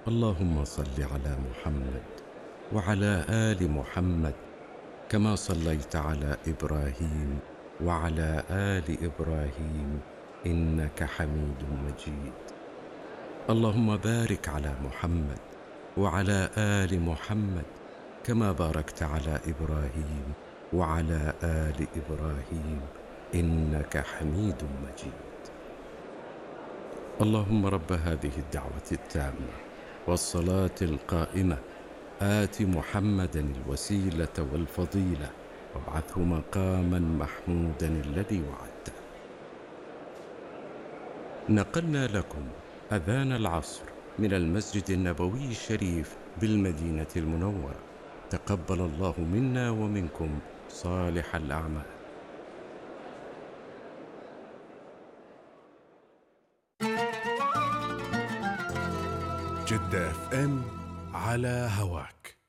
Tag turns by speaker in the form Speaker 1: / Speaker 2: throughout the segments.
Speaker 1: اللهم صل على محمد وعلى آل محمد كما صليت على إبراهيم وعلى آل إبراهيم إنك حميد مجيد. اللهم بارك على محمد وعلى آل محمد كما باركت على إبراهيم وعلى آل إبراهيم إنك حميد مجيد. اللهم رب هذه الدعوة التامة والصلاة القائمة آت محمدا الوسيلة والفضيلة وابعثه مقاما محمودا الذي وعدته. نقلنا لكم أذان العصر من المسجد النبوي الشريف بالمدينة المنورة. تقبل الله منا ومنكم صالح الأعمال.
Speaker 2: جدة اف ام على هواك.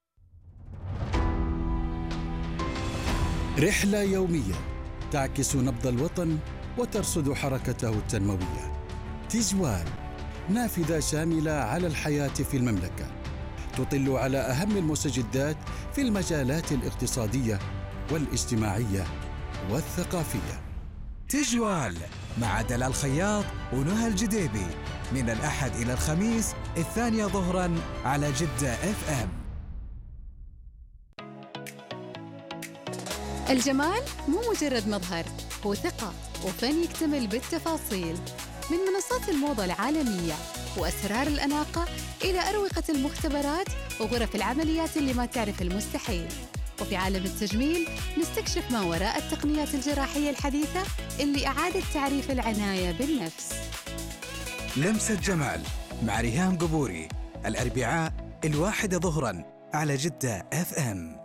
Speaker 3: رحلة يومية تعكس نبض الوطن وترصد حركته التنموية. تجوال، نافذة شاملة على الحياة في المملكة، تطل على أهم المستجدات في المجالات الاقتصادية والاجتماعية والثقافية.
Speaker 4: تجوال مع دلال خياط ونهى الجديبي من الأحد إلى الخميس 2 ظهراً على جدة اف ام.
Speaker 5: الجمال مو مجرد مظهر، هو ثقة وفن يكتمل بالتفاصيل. من منصات الموضة العالمية وأسرار الأناقة إلى أروقة المختبرات وغرف العمليات اللي ما تعرف المستحيل. وفي عالم التجميل نستكشف ما وراء التقنيات الجراحية الحديثة اللي أعادت تعريف العناية بالنفس.
Speaker 4: لمسة جمال مع ريهام قبوري الأربعاء 1 ظهراً على جدة اف ام.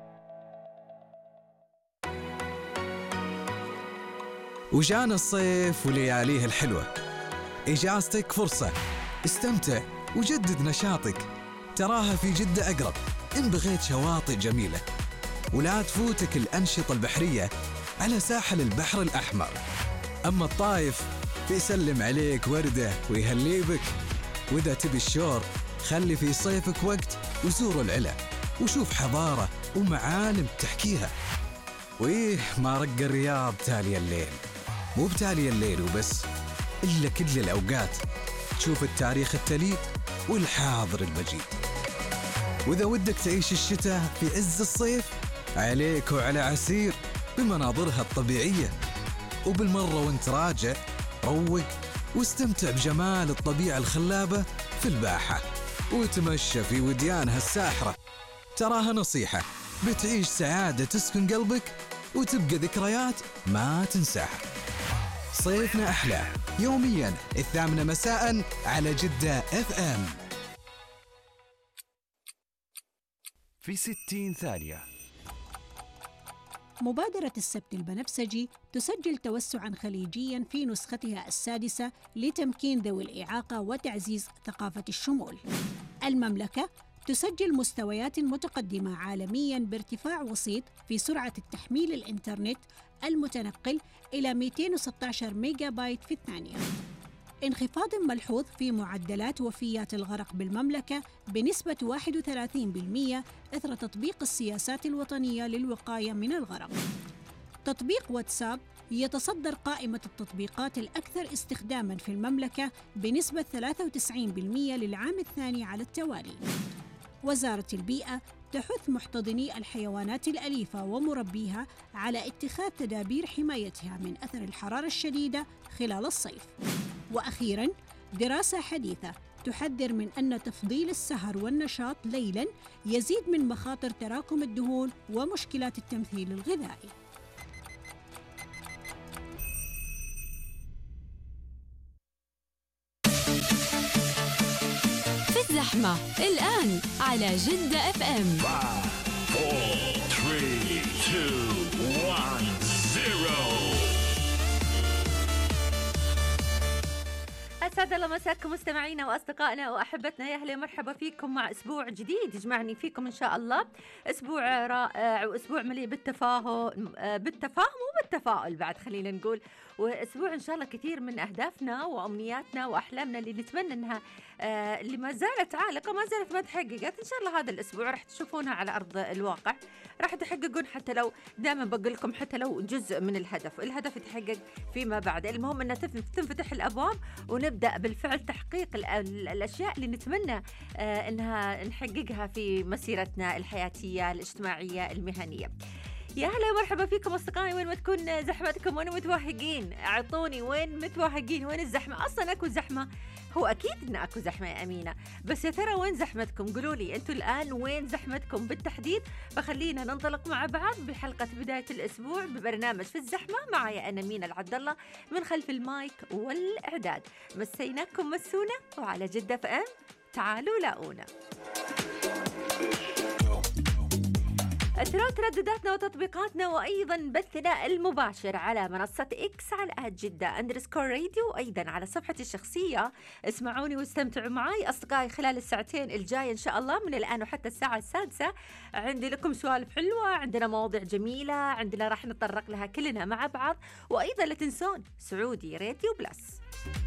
Speaker 4: وجانا الصيف ولياليه الحلوة. إجازتك فرصة، استمتع وجدد نشاطك، تراها في جدة أقرب إن بغيت شواطئ جميلة. ولا تفوتك الأنشطة البحرية على ساحل البحر الأحمر. أما الطايف بيسلم عليك وردة ويهلي بك. وإذا تبي الشور خلي في صيفك وقت وزور العلا وشوف حضارة ومعالم تحكيها. وإيه ما رق الرياض تالي الليل، مو بتالي الليل وبس، إلا كل الأوقات تشوف التاريخ التليد والحاضر المجيد. وإذا ودك تعيش الشتاء في عز الصيف عليك وعلى عسير بمناظرها الطبيعية. وبالمرة وانت راجع روق واستمتع بجمال الطبيعة الخلابة في الباحة وتمشى في وديانها الساحرة. تراها نصيحة بتعيش سعادة تسكن قلبك وتبقى ذكريات ما تنساها. صيفنا أحلى يومياً 8 مساءً على جدة اف ام.
Speaker 2: في 60 ثانية.
Speaker 6: مبادرة السبت البنفسجي تسجل توسعاً خليجياً في نسختها السادسة لتمكين ذوي الإعاقة وتعزيز ثقافة الشمول. المملكة تسجل مستويات متقدمة عالمياً بارتفاع وسيط في سرعة التحميل الإنترنت المتنقل إلى 216 ميجا بايت في الثانية. انخفاض ملحوظ في معدلات وفيات الغرق بالمملكة بنسبة 31% إثر تطبيق السياسات الوطنية للوقاية من الغرق. تطبيق واتساب يتصدر قائمة التطبيقات الأكثر استخداماً في المملكة بنسبة 93% للعام الثاني على التوالي. وزارة البيئة تحث محتضني الحيوانات الأليفة ومربيها على اتخاذ تدابير حمايتها من أثر الحرارة الشديدة خلال الصيف. وأخيراً، دراسة حديثة تحذر من أن تفضيل السهر والنشاط ليلاً يزيد من مخاطر تراكم الدهون ومشكلات التمثيل الغذائي.
Speaker 7: في الزحمة الآن على جدة اف ام.
Speaker 8: 5 4 3 2 1 0.
Speaker 9: أسعد الله مساكم مستمعينا وأصدقائنا وأحبتنا، يا أهلا مرحبا فيكم مع أسبوع جديد يجمعني فيكم إن شاء الله. أسبوع رائع وأسبوع مليء بالتفاهم وبالتفاؤل بعد، خلينا نقول. وأسبوع إن شاء الله كثير من أهدافنا وأمنياتنا وأحلامنا اللي نتمنى أنها اللي ما زالت عالقة ما زالت ما تحققت، إن شاء الله هذا الأسبوع راح تشوفونها على أرض الواقع، راح تحققون. حتى لو دائما بقول لكم حتى لو جزء من الهدف يتحقق فيما بعد، المهم أن تنفتح الأبواب ونبدأ بالفعل تحقيق الأشياء اللي نتمنى أنها نحققها في مسيرتنا الحياتية الاجتماعية المهنية. يا هلا ومرحبا فيكم أصدقائي، وين ما تكون زحمتكم وين متوهقين، أعطوني وين متوهقين، وين الزحمة؟ أصلا أكو زحمة، هو أكيد إن أكو زحمة يا أمينة، بس يا ترى وين زحمتكم؟ قولوا لي أنتوا الآن وين زحمتكم بالتحديد، فخلينا ننطلق مع بعض بحلقة بداية الأسبوع ببرنامج في الزحمة معايا أنا أمينة العبد الله من خلف المايك والإعداد. مسيناكم مسونا وعلى جدة FM تعالوا لاقونا. أثروا تردداتنا وتطبيقاتنا وأيضا بثنا المباشر على منصة إكس على @جدة_راديو، وأيضا على صفحتي الشخصية. اسمعوني واستمتعوا معي أصدقائي خلال الساعتين الجاية إن شاء الله، من الآن وحتى الساعة 6 عندي لكم سوالف حلوة، عندنا مواضيع جميلة، عندنا راح نتطرق لها كلنا مع بعض، وأيضا لا تنسون سعودي راديو بلس.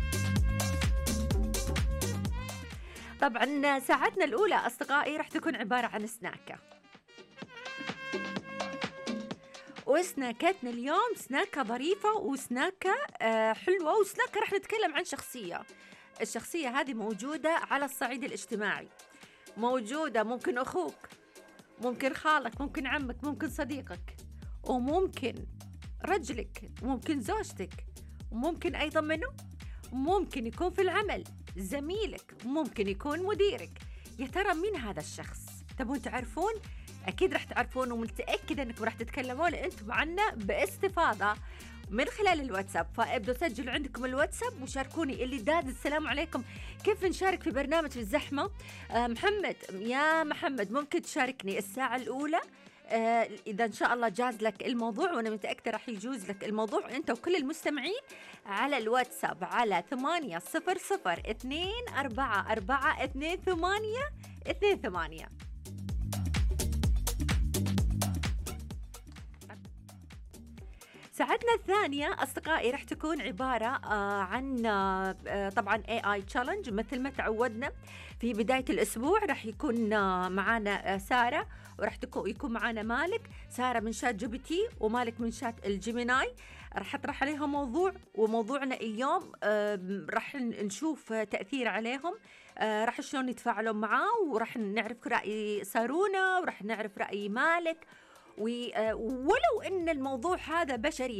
Speaker 9: طبعا ساعتنا الأولى أصدقائي راح تكون عبارة عن سناكة، وسناكتنا اليوم سناكة ظريفة وسناكة حلوة، وسناكة راح نتكلم عن الشخصية هذه موجودة على الصعيد الاجتماعي، موجودة ممكن أخوك، ممكن خالك، ممكن عمك، ممكن صديقك، وممكن رجلك، ممكن زوجتك، وممكن أيضا منه ممكن يكون في العمل زميلك، ممكن يكون مديرك. يا ترى مين هذا الشخص؟ تبون تعرفون؟ أكيد رح تعرفون، ومتأكدة أنكم رح تتكلمون أنتم عنا باستفاضة من خلال الواتساب، فابدوا سجلوا عندكم الواتساب وشاركوني. اللي داد السلام عليكم، كيف نشارك في برنامج في الزحمة؟ محمد، يا محمد ممكن تشاركني الساعة الأولى إذا إن شاء الله جاز لك الموضوع، وأنا متأكدة رح يجوز لك الموضوع أنت وكل المستمعين على الواتساب على 800-244-2828. ساعتنا الثانية أصدقائي رح تكون عبارة عن طبعا AI Challenge مثل ما تعودنا في بداية الأسبوع. رح يكون معانا سارة، ورح يكون معانا مالك، سارة من شات GPT ومالك من شات الجيميناي. رح أطرح عليهم موضوع، وموضوعنا اليوم رح نشوف تأثير عليهم، رح شلون يتفاعلون معاه، ورح نعرف رأي سارونا، ورح نعرف رأي مالك. ولو أن الموضوع هذا بشري